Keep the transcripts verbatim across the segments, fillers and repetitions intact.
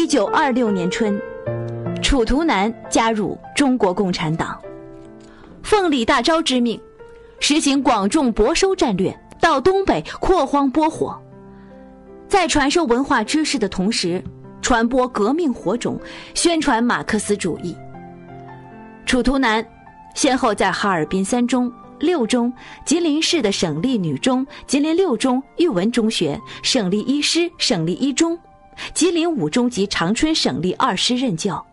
一九二六年春，楚图南加入中国共产党，奉李大钊之命，实行广种博收战略，到东北扩荒播火。在传授文化知识的同时，传播革命火种，宣传马克思主义。楚图南先后在哈尔滨三中、六中、吉林市的省立女中、吉林六中育文中学、省立一师、省立一中、吉林五中及长春省立二师任教。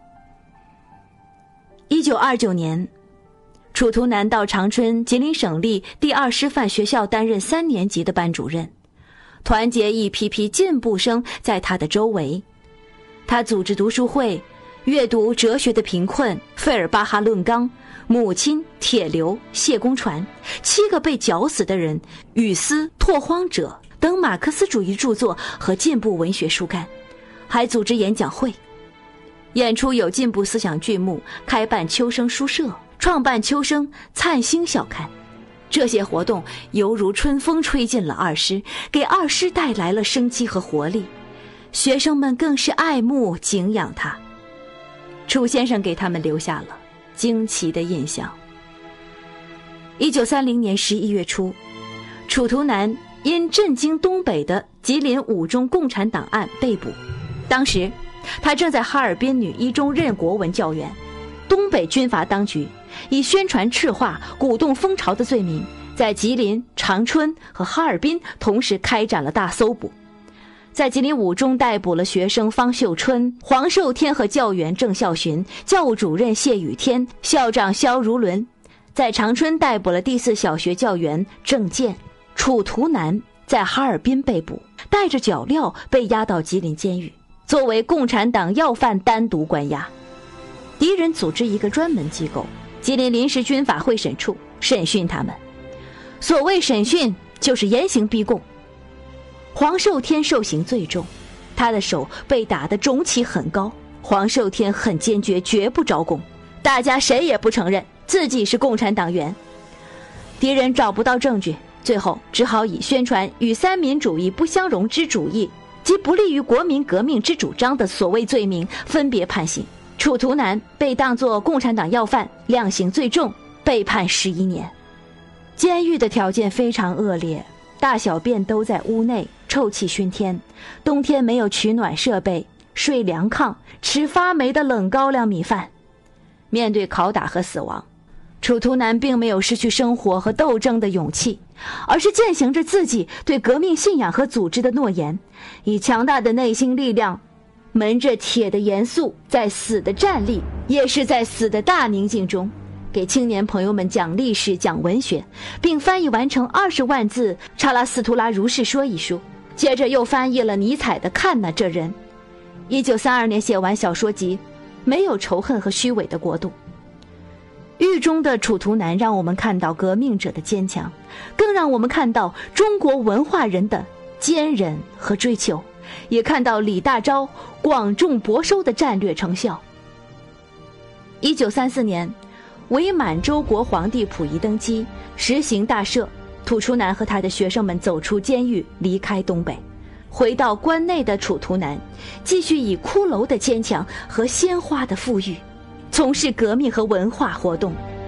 一九二九年，楚图南到长春吉林省立第二师范学校担任三年级的班主任，团结一批批进步生在他的周围。他组织读书会，阅读《哲学的贫困》、费尔巴哈论纲、母亲、铁流、谢公传、七个被绞死的人、雨丝、拓荒者等马克思主义著作和进步文学书刊，还组织演讲会，演出有进步思想剧目，开办秋生书社，创办秋生灿星校刊。这些活动犹如春风吹进了二师，给二师带来了生机和活力，学生们更是爱慕敬仰他。楚先生给他们留下了惊奇的印象。一九三零年十一月初，楚图南因震惊东北的吉林五中共产党案被捕。当时他正在哈尔滨女一中任国文教员。东北军阀当局以宣传赤化、鼓动风潮的罪名，在吉林、长春和哈尔滨同时开展了大搜捕。在吉林五中逮捕了学生方秀春、黄寿天和教员郑孝寻，教务主任谢雨天，校长肖如伦。在长春逮捕了第四小学教员郑健。楚图南在哈尔滨被捕，带着脚镣被押到吉林监狱，作为共产党要犯单独关押。敌人组织一个专门机构，吉林临时军法会审处，审讯他们。所谓审讯，就是严刑逼供。黄寿天受刑最重，他的手被打得肿起很高。黄寿天很坚决，绝不招供，大家谁也不承认自己是共产党员。敌人找不到证据，最后只好以宣传与三民主义不相容之主义及不利于国民革命之主张的所谓罪名分别判刑。楚图南被当作共产党要犯，量刑最重，被判十一年。监狱的条件非常恶劣，大小便都在屋内，臭气熏天，冬天没有取暖设备，睡凉炕，吃发霉的冷高粱米饭。面对拷打和死亡，楚图南并没有失去生活和斗争的勇气，而是践行着自己对革命信仰和组织的诺言，以强大的内心力量，门着铁的严肃，在死的站立，也是在死的大宁静中，给青年朋友们讲历史、讲文学，并翻译完成二十万字《查拉斯图拉如是说》一书，接着又翻译了尼采的《看哪这人》。一九三二年写完小说集《没有仇恨和虚伪的国度》。狱中的楚图南让我们看到革命者的坚强，更让我们看到中国文化人的坚韧和追求，也看到李大钊广种博收的战略成效。一九三四年，伪满洲国皇帝溥仪登基，实行大赦，楚图南和他的学生们走出监狱，离开东北，回到关内的楚图南继续以骷髅的坚强和鲜花的富裕，从事革命和文化活动。